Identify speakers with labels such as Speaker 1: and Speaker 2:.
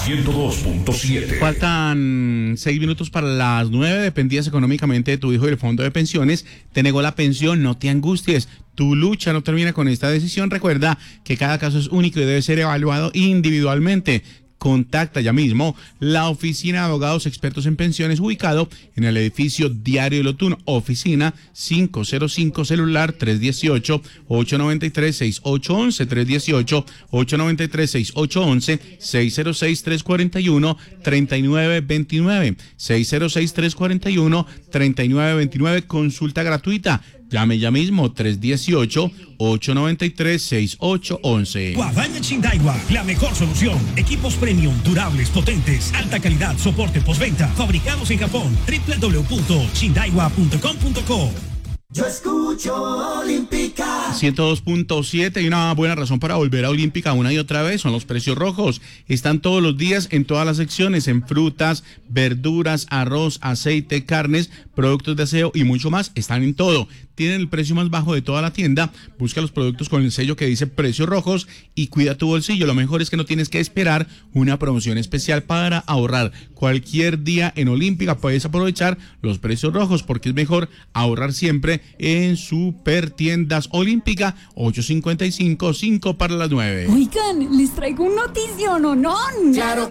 Speaker 1: 102.7.
Speaker 2: Faltan 6 minutos para las 9. Dependías económicamente de tu hijo y el fondo de pensiones. Te negó la pensión, no te angusties. Tu lucha no termina con esta decisión. Recuerda que cada caso es único y debe ser evaluado individualmente. Contacta ya mismo la oficina de abogados expertos en pensiones ubicado en el edificio Diario de Lotún, oficina 505, celular 318-893-6811, 318-893-6811, 606-341-3929, 606-341-3929, consulta gratuita. Llame ya mismo 318-893-6811.
Speaker 3: Guadaña Chindaiwa, la mejor solución. Equipos premium, durables, potentes, alta calidad, soporte postventa, fabricados en Japón. www.chindaiwa.com.co.
Speaker 4: Yo escucho Olímpica
Speaker 2: 102.7 y una buena razón para volver a Olímpica una y otra vez son los precios rojos. Están todos los días en todas las secciones, en frutas, verduras, arroz, aceite, carnes, productos de aseo y mucho más. Están en todo. Tienen el precio más bajo de toda la tienda. Busca los productos con el sello que dice precios rojos y cuida tu bolsillo. Lo mejor es que no tienes que esperar una promoción especial para ahorrar. Cualquier día en Olímpica puedes aprovechar los precios rojos porque es mejor ahorrar siempre en Super Tiendas Olímpica. 8:55, 5 para las 9.
Speaker 5: Oigan, les traigo un notición, ¿o no?
Speaker 4: Claro